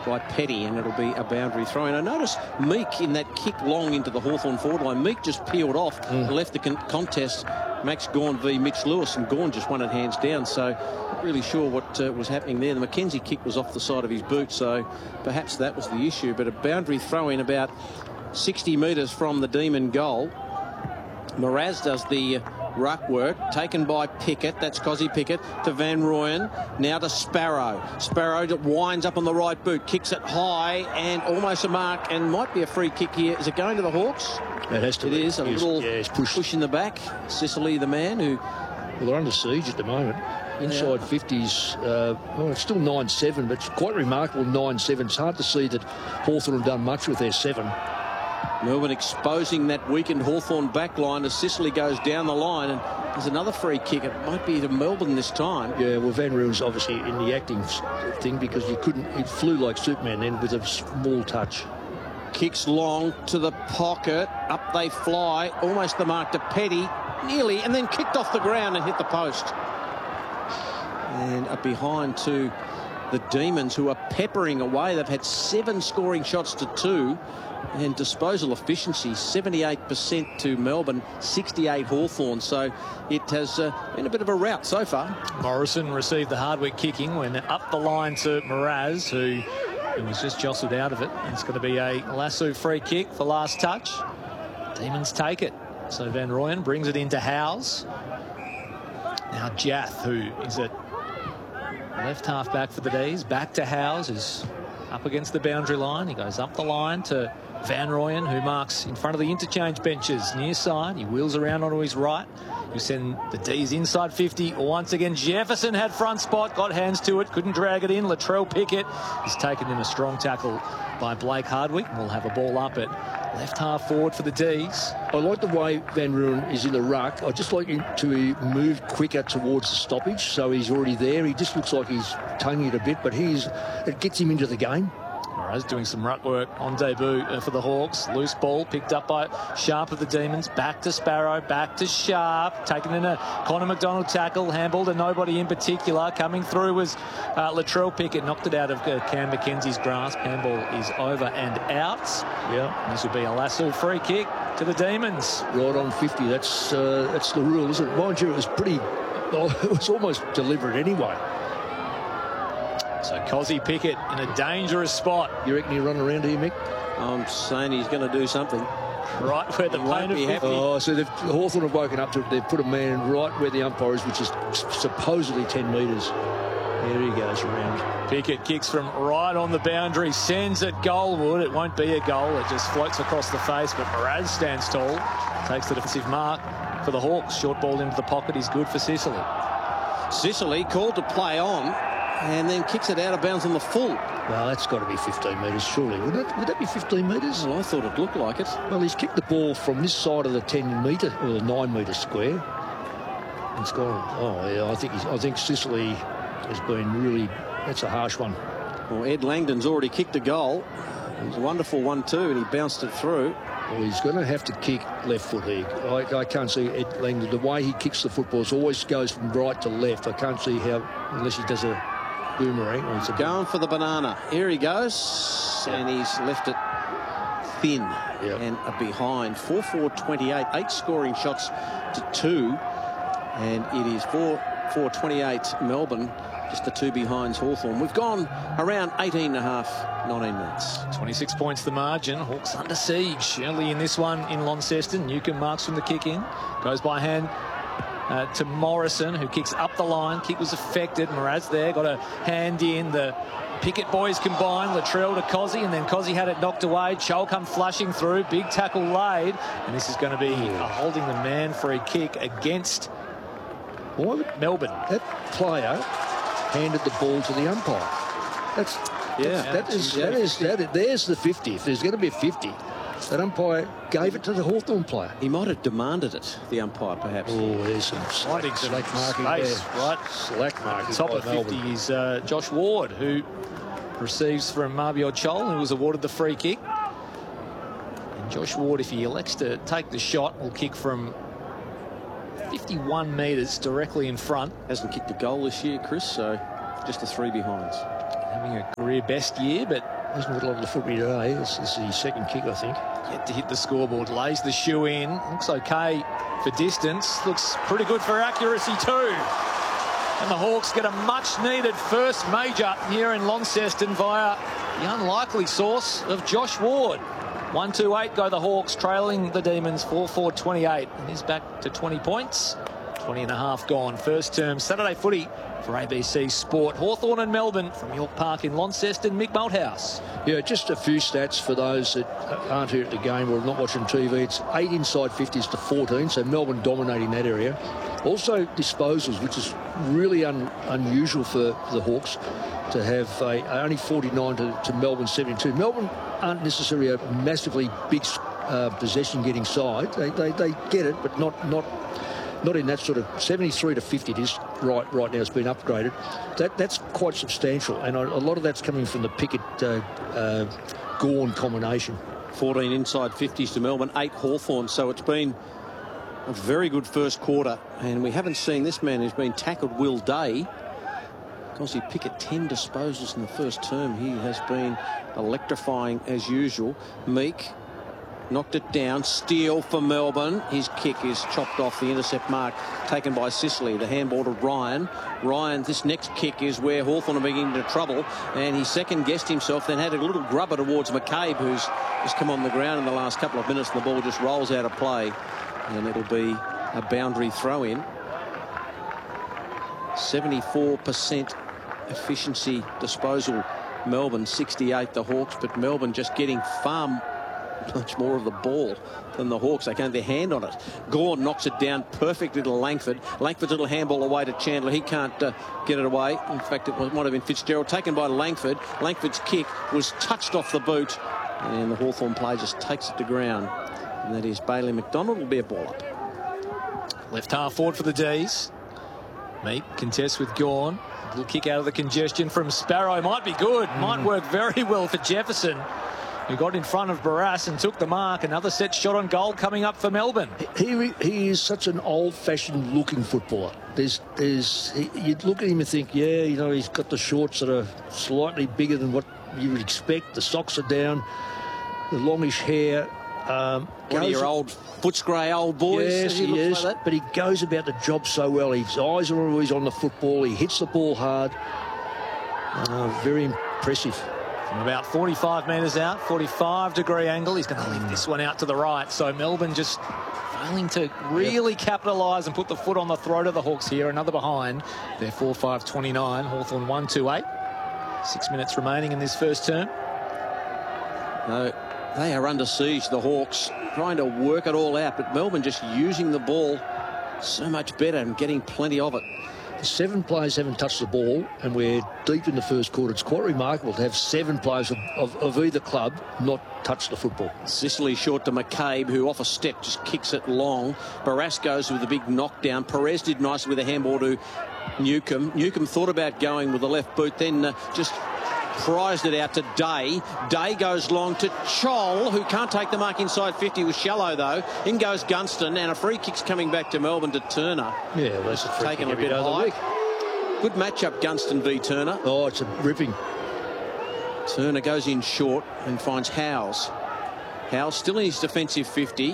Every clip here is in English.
by Petty, and it'll be a boundary throw. And I noticed Meek in that kick long into the Hawthorn forward line. Meek just peeled off and left the contest. Max Gawn v Mitch Lewis, and Gawn just won it hands down. So not really sure what was happening there. The McKenzie kick was off the side of his boot, so perhaps that was the issue. But a boundary throw in about 60 metres from the Demon goal. Mraz does the ruck work, taken by Pickett. That's Cozzy Pickett to Van Rooyen. Now to Sparrow. Sparrow winds up on the right boot, kicks it high and almost a mark, and might be a free kick here. Is it going to the Hawks? It has to be. It is. A little push in the back. Sicily, the man who... Well, they're under siege at the moment. Inside 50s, well, it's still 9-7, but it's quite remarkable 9-7. It's hard to see that Hawthorn have done much with their 7. Melbourne exposing that weakened Hawthorn back line as Sicily goes down the line, and there's another free kick. It might be to Melbourne this time. Yeah, well, Van Rooyen's obviously in the acting thing, because he flew like Superman then with a small touch. Kicks long to the pocket, up they fly, almost the mark to Petty, nearly, and then kicked off the ground and hit the post. And up behind to the Demons, who are peppering away. They've had 7 scoring shots to 2. And disposal efficiency, 78% to Melbourne, 68 Hawthorn. So it has been a bit of a rout so far. Morrison received the Hardwick kicking, went up the line to Mraz, who was just jostled out of it. And it's going to be a lasso free kick for last touch. Demons take it. So Van Rooyen brings it into Howes. Now Jath, who is at left half back for the D's, back to Howes, is up against the boundary line. He goes up the line to Van Rooyen, who marks in front of the interchange benches near side. He wheels around onto his right. You send the D's inside 50. Once again, Jefferson had front spot, got hands to it, couldn't drag it in. Latrell Pickett has taken in a strong tackle by Blake Hardwick. We'll have a ball up at left half forward for the D's. I like the way Van Rooyen is in the ruck. I'd just like him to move quicker towards the stoppage, so he's already there. He just looks like he's tonguing it a bit, but it gets him into the game. Mraz doing some ruck work on debut for the Hawks. Loose ball picked up by Sharp of the Demons. Back to Sparrow, back to Sharp. Taken in a Connor McDonald tackle. Handball to nobody in particular. Coming through was Latrell Pickett. Knocked it out of Cam McKenzie's grasp. Handball is over and out. Yeah. This would be a lasso free kick to the Demons. Right on 50. That's the rule, isn't it? Mind you, it was pretty... it was almost deliberate anyway. So Cozzy Pickett in a dangerous spot. You reckon he'll run around here, Mick? I'm saying he's going to do something. Right where the paint of 50. Oh, so Hawthorn have woken up to it. They've put a man right where the umpire is, which is supposedly 10 metres. There he goes around. Pickett kicks from right on the boundary, sends it goalward. It won't be a goal. It just floats across the face, but Mraz stands tall. Takes the defensive mark for the Hawks. Short ball into the pocket is good for Sicily. Sicily called to play on, and then kicks it out of bounds on the full. Well, that's got to be 15 metres, surely. Would that be 15 metres? Well, I thought it looked like it. Well, he's kicked the ball from this side of the 10 metre, or the 9 metre square. It's gone. Oh, yeah, I think Sicily has been really... That's a harsh one. Well, Ed Langdon's already kicked a goal. It was a wonderful 1-2, and he bounced it through. Well, he's going to have to kick left foot here. I can't see Ed Langdon. The way he kicks the football, it always goes from right to left. I can't see how, unless he does a boomerang. Going for the banana. Here he goes. And he's left it thin and a behind. 4-4-28. 8 scoring shots to 2. And it is 4-4-28 Melbourne. Just the 2 behinds Hawthorn. We've gone around 18 and a half, 19 minutes. 26 points the margin. Hawks under siege early in this one in Launceston. Newcomb marks from the kick in. Goes by hand to Morrison, who kicks up the line. Kick was affected. Mraz there, got a hand in. The Pickett boys combine. Latrell to Cozzy, and then Cozzy had it knocked away. Chol come flushing through. Big tackle laid. And this is going to be a holding the man free kick against Melbourne. That player handed the ball to the umpire. There's the 50. If there's going to be a 50, that umpire gave it to the Hawthorn player. He might have demanded it, the umpire, perhaps. Oh, there's some slack marking there. Right. Slack marking. Top of 50 is Josh Ward, who receives from Marbiot Chol, who was awarded the free kick. And Josh Ward, if he elects to take the shot, will kick from 51 metres directly in front. Hasn't kicked a goal this year, Chris, so just the 3 behinds. having a career best year, but Hasn't got a lot of the footy today. This is the second kick, I think. yet to hit the scoreboard. Lays the shoe in. Looks okay for distance. Looks pretty good for accuracy too. And the Hawks get a much-needed first major here in Launceston via the unlikely source of Josh Ward. 1-2-8 go the Hawks, trailing the Demons 4-4-28. And he's back to 20 points. 20 and a half gone. First term Saturday footy for ABC Sport. Hawthorn and Melbourne from York Park in Launceston. Mick Malthouse. Yeah, just a few stats for those that aren't here at the game or not watching TV. It's 8 inside 50s to 14, so Melbourne dominating that area. Also disposals, which is really unusual for the Hawks to have only 49 to Melbourne 72. Melbourne aren't necessarily a massively big possession-getting side. They get it, but not in that sort of 73 to 50 it is right now. It's been upgraded. That's quite substantial, and a lot of that's coming from the Pickett-Gawn combination. 14 inside 50s to Melbourne, 8 Hawthorn. So it's been a very good first quarter, and we haven't seen this man who's been tackled, Will Day. Because he Pickett 10 disposals in the first term. He has been electrifying as usual. Meek knocked it down. Steele for Melbourne. His kick is chopped off the intercept mark taken by Sicily. The handball to Ryan. Ryan, this next kick is where Hawthorn are beginning into trouble, and he second-guessed himself, then had a little grubber towards McCabe, who's just come on the ground in the last couple of minutes, and the ball just rolls out of play, and it'll be a boundary throw-in. 74% efficiency disposal. Melbourne 68 the Hawks, but Melbourne just getting far much more of the ball than the Hawks. They can't have their hand on it. Gawn knocks it down perfectly to Langford. Langford's little handball away to Chandler. He can't get it away. In fact, it might have been Fitzgerald. Taken by Langford. Langford's kick was touched off the boot, and the Hawthorn player just takes it to ground. And that is Bailey McDonald. Will be a ball up. Left half forward for the D's. Meek contests with Gawn. A little kick out of the congestion from Sparrow. Might be good. Might work very well for Jefferson, who got in front of Barrass and took the mark. Another set shot on goal coming up for Melbourne. He is such an old-fashioned looking footballer. You'd look at him and think, yeah, you know, he's got the shorts that are slightly bigger than what you would expect. The socks are down, the longish hair. One of your old Footscray old boys. Yes, he is. Like, but he goes about the job so well. His eyes are always on the football. He hits the ball hard. Very impressive. From about 45 metres out, 45-degree angle. He's going to leave this one out to the right. So Melbourne just failing to really capitalise and put the foot on the throat of the Hawks here. Another behind. They're 4-5-29. Hawthorn 1-2-8. 6 minutes remaining in this first term. No, they are under siege, the Hawks, trying to work it all out. But Melbourne just using the ball so much better and getting plenty of it. 7 players haven't touched the ball, and we're deep in the first quarter. It's quite remarkable to have 7 players of either club not touch the football. Sicily short to McCabe, who off a step just kicks it long. Barrass goes with a big knockdown. Perez did nicely with a handball to Newcomb. Newcomb thought about going with the left boot, then just prized it out to Day. Day goes long to Chol, who can't take the mark inside 50. Was shallow, though. In goes Gunston, and a free kick's coming back to Melbourne to Turner. Yeah, well, that's a free taken kick a bit high. Good matchup, Gunston v Turner. Oh, it's a ripping. Turner goes in short and finds Howes. Howes still in his defensive 50.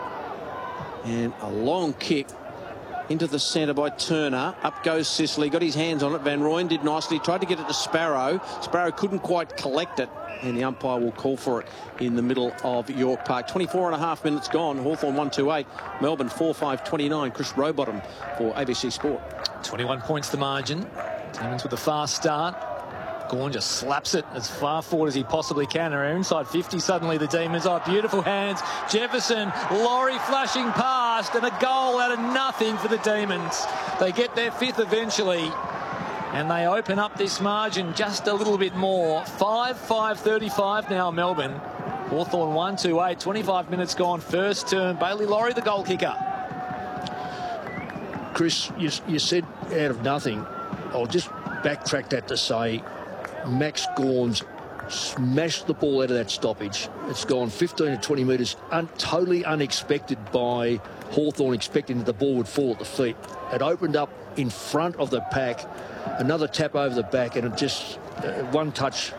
And a long kick into the centre by Turner. Up goes Sicily. Got his hands on it. Van Rooyen did nicely. Tried to get it to Sparrow. Sparrow couldn't quite collect it. And the umpire will call for it in the middle of York Park. 24 and a half minutes gone. Hawthorn 1-2-8. Melbourne 4-5-29. Chris Rowbottom for ABC Sport. 21 points the margin. Demons with a fast start. Gawn just slaps it as far forward as he possibly can. They're inside 50 suddenly, the Demons. Oh, beautiful hands. Jefferson, Laurie flashing past, and a goal out of nothing for the Demons. They get their 5th eventually, and they open up this margin just a little bit more. 5-5-35 now, Melbourne. Hawthorn 1-2-8, 25 minutes gone, first term. Bailey Laurie, the goal kicker. Chris, you said out of nothing. I'll just backtrack that to say Max Gawn's smashed the ball out of that stoppage. It's gone 15 to 20 metres, totally unexpected by Hawthorn, expecting that the ball would fall at the feet. It opened up in front of the pack, another tap over the back, and it just one touch